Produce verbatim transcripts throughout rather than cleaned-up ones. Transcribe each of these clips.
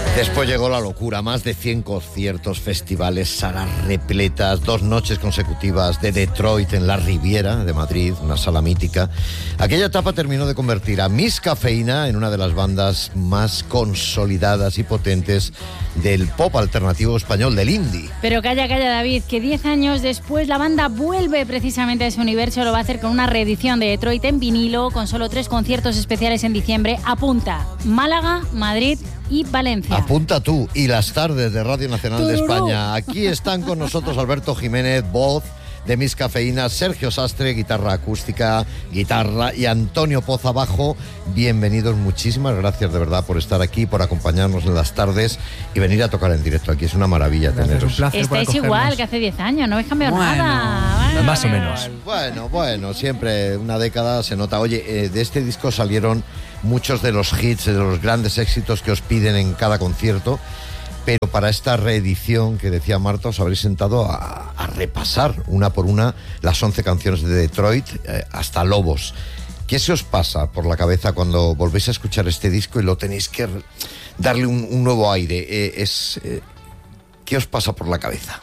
Después llegó la locura, más de cien conciertos, festivales, salas repletas, dos noches consecutivas de Detroit en la Riviera de Madrid, una sala mítica. Aquella etapa terminó de convertir a Miss Cafeína en una de las bandas más consolidadas y potentes del pop alternativo español, del indie. Pero calla, calla, David, que diez años después la banda vuelve precisamente a ese universo. Lo va a hacer con una reedición de Detroit en vinilo, con solo tres conciertos especiales en diciembre. Apunta: Málaga, Madrid y Valencia. Apunta tú y las tardes de Radio Nacional de España. Aquí están con nosotros Alberto Jiménez, voz de Miss Cafeína, Sergio Sastre, guitarra acústica, guitarra, y Antonio Poza, bajo. Bienvenidos, muchísimas gracias de verdad por estar aquí, por acompañarnos en las tardes y venir a tocar en directo aquí. Es una maravilla teneros. Un Estáis igual que hace diez años, no habéis cambiado bueno, nada. Bueno, más o menos. Bueno, bueno, siempre una década se nota. Oye, eh, de este disco salieron muchos de los hits, de los grandes éxitos que os piden en cada concierto, pero para esta reedición que decía Marta os habréis sentado a, a repasar una por una las once canciones de Detroit, eh, hasta Lobos. ¿Qué se os pasa por la cabeza cuando volvéis a escuchar este disco y lo tenéis que darle un, un nuevo aire? Eh, es, eh, ¿Qué os pasa por la cabeza?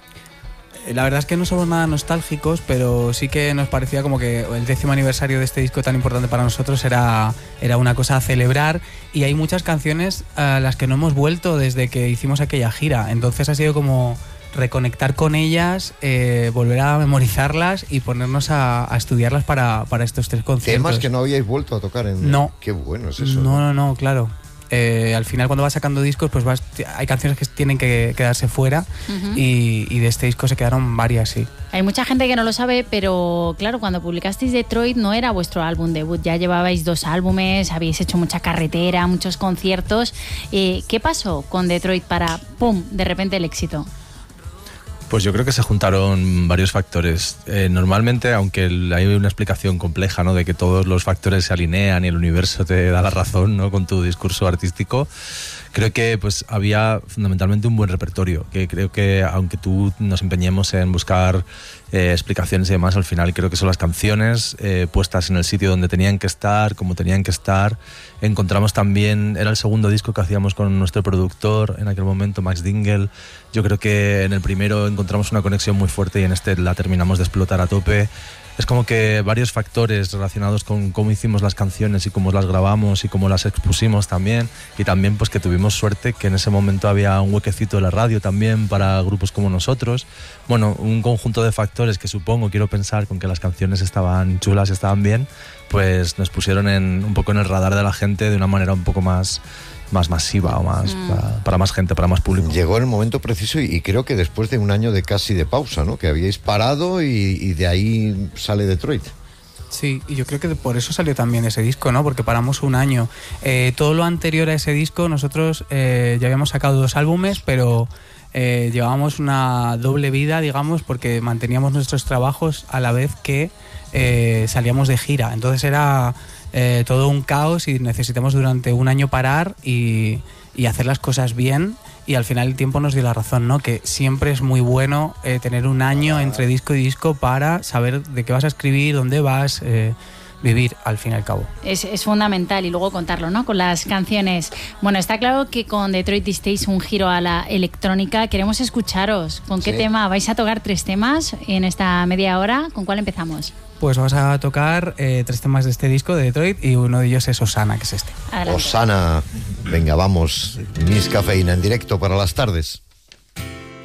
La verdad es que no somos nada nostálgicos, pero sí que nos parecía como que el décimo aniversario de este disco tan importante para nosotros era, era una cosa a celebrar, y hay muchas canciones a las que no hemos vuelto desde que hicimos aquella gira. Entonces ha sido como reconectar con ellas, eh, volver a memorizarlas y ponernos a, a estudiarlas para, para estos tres conciertos. Temas que no habíais vuelto a tocar en... No. Qué bueno es eso. No, no, no, claro. Eh, al final, cuando vas sacando discos, pues vas, hay canciones que tienen que quedarse fuera, uh-huh. y, y de este disco se quedaron varias, sí. Hay mucha gente que no lo sabe, pero claro, cuando publicasteis Detroit no era vuestro álbum debut, ya llevabais dos álbumes, habéis hecho mucha carretera, muchos conciertos. Eh, ¿Qué pasó con Detroit para, pum, de repente el éxito? Pues yo creo que se juntaron varios factores. Eh, normalmente, aunque hay una explicación compleja, ¿no?, de que todos los factores se alinean y el universo te da la razón, ¿no?, con tu discurso artístico, creo que pues había fundamentalmente un buen repertorio, que creo que aunque tú nos empeñemos en buscar eh, explicaciones y demás, al final creo que son las canciones eh, puestas en el sitio donde tenían que estar, como tenían que estar. Encontramos también, era el segundo disco que hacíamos con nuestro productor en aquel momento, Max Dingle. Yo creo que en el primero encontramos una conexión muy fuerte y en este la terminamos de explotar a tope. Es como que varios factores relacionados con cómo hicimos las canciones y cómo las grabamos y cómo las expusimos también, y también pues que tuvimos suerte que en ese momento había un huequecito de la radio también para grupos como nosotros. Bueno, un conjunto de factores que supongo, quiero pensar, con que las canciones estaban chulas y estaban bien, pues nos pusieron en, un poco en el radar de la gente de una manera un poco más... más masiva o más mm. para, para más gente, para más público. Llegó el momento preciso y, y creo que después de un año de casi de pausa, ¿no?, que habíais parado y, y de ahí sale Detroit. Sí, y yo creo que por eso salió también ese disco, ¿no?, porque paramos un año. Eh, todo lo anterior a ese disco nosotros eh, ya habíamos sacado dos álbumes, pero eh, llevábamos una doble vida, digamos, porque manteníamos nuestros trabajos a la vez que eh, salíamos de gira. Entonces era... Eh, todo un caos y necesitamos durante un año parar y, y hacer las cosas bien, y al final el tiempo nos dio la razón, ¿no?, que siempre es muy bueno eh, tener un año entre disco y disco para saber de qué vas a escribir, dónde vas, eh, vivir al fin y al cabo. Es, es fundamental, y luego contarlo, ¿no?, con las canciones. Bueno, está claro que con Detroit disteis un giro a la electrónica. Queremos escucharos. ¿Con qué sí. tema? ¿Vais a tocar tres temas en esta media hora? ¿Con cuál empezamos? Pues vamos a tocar eh, tres temas de este disco de Detroit, y uno de ellos es Osana, que es este. Adelante. Osana, venga, vamos. Miss Cafeína en directo para las tardes.